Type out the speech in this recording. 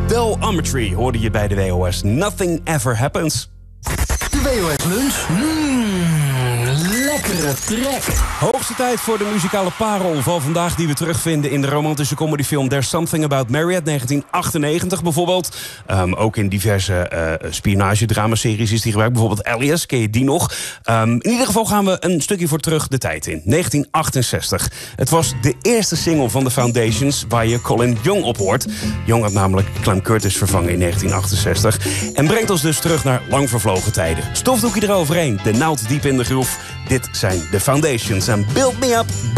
Del Ametry hoorde je bij de WOS. Nothing Ever Happens. De WOS Lunch. Lekkere trek. Hoogste tijd voor de muzikale parel van vandaag... die we terugvinden in de romantische comedyfilm There's Something About Mary uit 1998 bijvoorbeeld. Ook in diverse spionagedramaseries is die gebruikt. Bijvoorbeeld Alias, ken je die nog? In ieder geval gaan we een stukje voor terug de tijd in. 1968. Het was de eerste single van The Foundations... waar je Colin Young op hoort. Young had namelijk Clem Curtis vervangen in 1968. En brengt ons dus terug naar lang vervlogen tijden. Stofdoekje eroverheen, de naald diep in de groef. Dit zijn The Foundations en Build Me Up.